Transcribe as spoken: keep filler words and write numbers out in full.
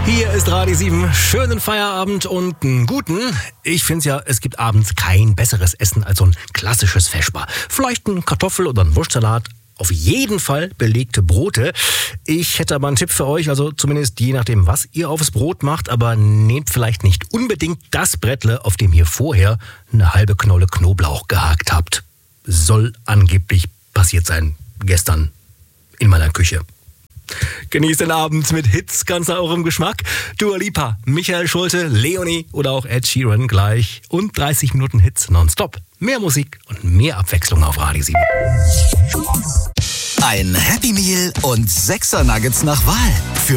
Hier ist Radio sieben. Schönen Feierabend und einen guten. Ich finde ja, es gibt abends kein besseres Essen als so ein klassisches Vesper. Vielleicht ein Kartoffel- oder ein Wurstsalat. Auf jeden Fall belegte Brote. Ich hätte aber einen Tipp für euch, also zumindest je nachdem, was ihr aufs Brot macht, aber nehmt vielleicht nicht unbedingt das Brettle, auf dem ihr vorher eine halbe Knolle Knoblauch gehakt habt. Soll angeblich passiert sein, gestern in meiner Küche. Genießt den Abend mit Hits ganz nach eurem Geschmack. Dua Lipa, Michael Schulte, Leonie oder auch Ed Sheeran gleich. Und dreißig Minuten Hits nonstop. Mehr Musik und mehr Abwechslung auf Radio sieben. Ein Happy Meal und Sechser Nuggets nach Wahl. Für